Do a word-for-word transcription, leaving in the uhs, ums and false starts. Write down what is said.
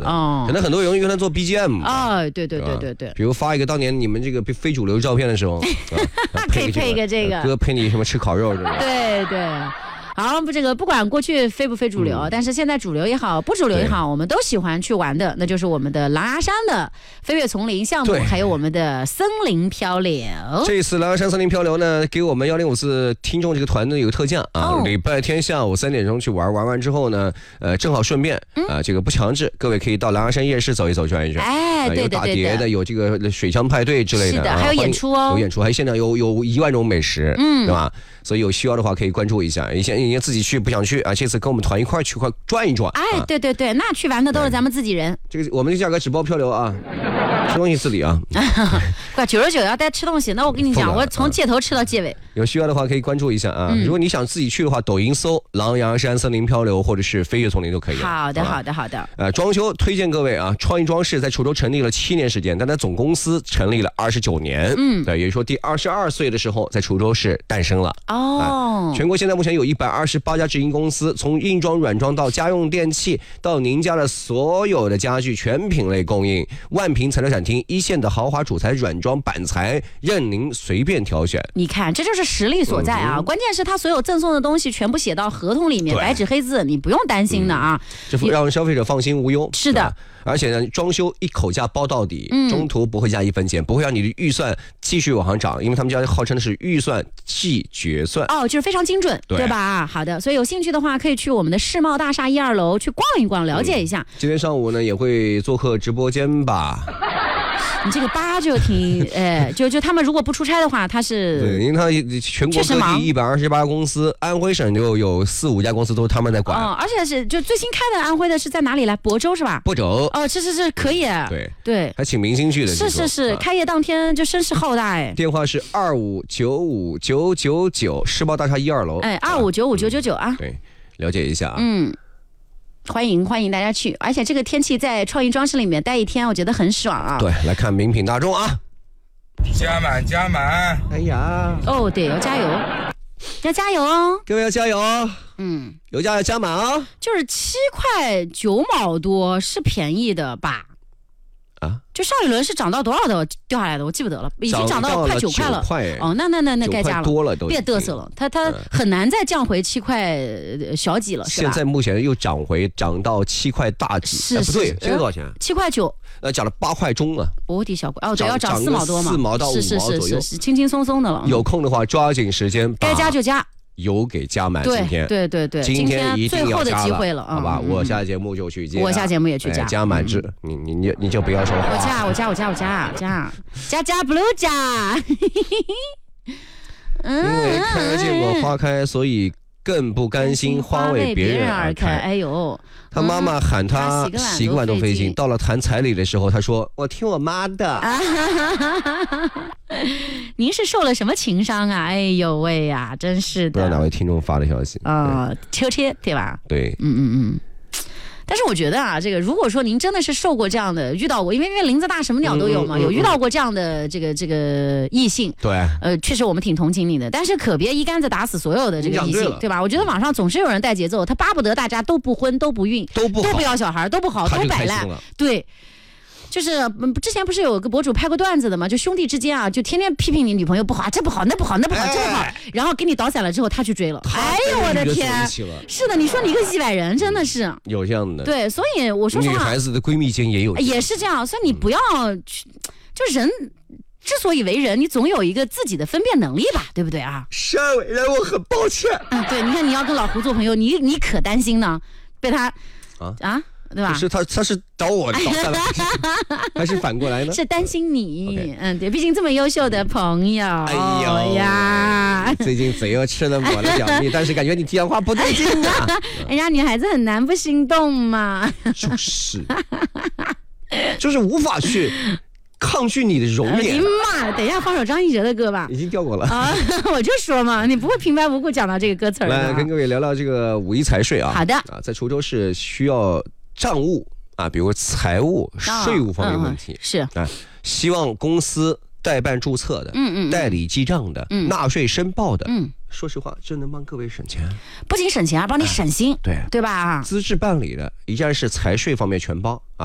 哦， 可能很多人用它做 B G M。 哦，对对对对对， 比如发一个当年你们这个非主流照片的时候， 可以配一个这个， 哥陪你什么吃烤肉， 对对。好，不，这个不管过去非不非主流，嗯、但是现在主流也好，不主流也好，我们都喜欢去玩的，那就是我们的狼牙山的飞跃丛林项目，还有我们的森林漂流。 这一次狼牙山森林漂流呢，给我们幺零五四听众这个团呢有特价啊，礼、哦、拜天下午三点钟去玩，玩完之后呢，呃，正好顺便啊、呃，这个不强制，各位可以到狼牙山夜市走一走，转一转。 哎，对的对的，有打碟的，有这个水枪派对之类的， 是的，还有演出哦， 有演出，还现场有有一万种美食，嗯，对吧？所以有需要的话可以关注一下，以前人家自己去不想去啊，这次跟我们团一块去块转一转。 哎，对对对，那去玩的都是咱们自己人。 这个我们的价格只包漂流啊，吃东西自理啊。 怪九十九要带吃东西，那我跟你讲，我从街头吃到街尾。 有需要的话可以关注一下啊。嗯、如果你想自己去的话，抖音搜狼牙山森林漂流或者是飞跃丛林都可以。 好的，好的，好的。 呃，装修推荐各位啊，创意装饰在滁州成立了七年时间，但它总公司成立了二十九年。嗯，对，也就是说第二十二岁的时候在滁州市诞生了。 哦。 全国现在目前有一百二十八家直营公司，从硬装、软装到家用电器，到您家的所有的家具全品类供应。万平材料展厅，一线的豪华主材、软装、板材，任您随便挑选。 你看，这就是实力所在啊！嗯、关键是他所有赠送的东西全部写到合同里面，白纸黑字，你不用担心的啊。 嗯、这让消费者放心无忧。 是的。 而且呢，装修一口价包到底，嗯、中途不会加一分钱，不会让你的预算继续往上涨，因为他们家号称的是预算即决算。 哦，就是非常精准， 对, 对吧？好的，所以有兴趣的话，可以去我们的世贸大厦一二楼去逛一逛，了解一下。嗯、 今天上午呢，也会做客直播间吧。 你这个八就挺，呃，就就他们如果不出差的话，他是对，因为他全国各地一百二十八家公司，安徽省就有四五家公司都是他们在管。 哦，而且是就最新开的安徽的是在哪里来？亳州是吧？ 亳州。 哦，是是是，可以。 对对， 还请明星去的。 是是是，啊、开业当天就声势浩大哎。 电话是二五九五九九九，世贸大厦一二楼。 哎，二五九五九九九啊。 对，了解一下啊。 嗯。欢迎欢迎大家去，而且这个天气在创意装饰里面待一天，我觉得很爽啊。 对，来看名品大众啊， 加满加满。 哎呀， 哦，对，要加油，要加油哦， 各位要加油哦。 嗯， 油价要加满啊。 就是七块九毛多，是便宜的吧？ 啊， 就上一轮是涨到多少的掉下来的，我记不得了，已经涨到快九块了。哦，那那那那该加了， 多了都别嘚瑟了，它它很难再降回七块小几了，是吧？ 现在目前又涨回涨到七块大几， 是、 哎、不对，这个多少钱？ 七块九， 呃，涨了八块中啊。 我的小贵哦，对，要涨四毛多嘛， 四毛到五毛左右， 是是是是是，轻轻松松的了。 有空的话，抓紧时间， 该加就加。 油给加满，今天对对对， 今天一定要加了， 最后的机会了， 好吧？我下节目就去加， 我下节目也去加， 加满值，你你你你就不要说话。 我加我加我加我加加加加不加， 因为看见过花开，所以更不甘心花为别人而开。 哎呦， 他妈妈喊他洗个碗都费劲，到了谈彩礼的时候，他说：“我听我妈的。” 您是受了什么情伤啊？哎呦喂呀，真是的！ 不知道哪位听众发的消息啊？车车对吧？ 对， 嗯嗯嗯。但是我觉得啊，这个如果说您真的是受过这样的，遇到过，因为因为林子大什么鸟都有嘛，嗯嗯嗯、有遇到过这样的这个这个异性， 对， 呃，确实我们挺同情你的，但是可别一竿子打死所有的这个异性， 对, 对吧？我觉得网上总是有人带节奏，他巴不得大家都不婚都不孕都不都不要小孩都不好都摆烂，对。就是之前不是有个博主拍过段子的嘛，就兄弟之间啊，就天天批评你女朋友不好，这不好那不好那不好这不好，然后给你倒散了之后，他去追了。哎呦我的天！是的，你说你一个几百人，真的是有这样的。 对，所以我说实话， 女孩子的闺蜜间也有， 也是这样。所以你不要去，就人之所以为人，你总有一个自己的分辨能力吧，对不对啊？ 身为人，我很抱歉。 啊，对，你看你要跟老胡做朋友，你你可担心呢，被他啊啊。对吧？ 是他，他是找我倒下来，还是反过来呢？ 是担心你， okay. 嗯，对，毕竟这么优秀的朋友， 哎呦呀，最近嘴又吃了我的表蜜，但是感觉你讲话不对劲啊！ 哎呀，女孩子很难不心动嘛， 就是，就是无法去抗拒你的容颜。 妈，等一下放首张艺哲的歌吧， 已经掉过了啊！我就说嘛，你不会平白无故讲到这个歌词儿。 来跟各位聊聊这个五一财税啊。 好的啊，在滁州市需要账务啊，比如财务、税务方面问题、 哦嗯、是啊，希望公司代办注册的、 嗯嗯， 代理记账的、 嗯、 纳税申报的， 嗯， 说实话，这能帮各位省钱， 不仅省钱，还帮你省心， 哎、对对吧？ 资质办理的，一件是财税方面全包啊。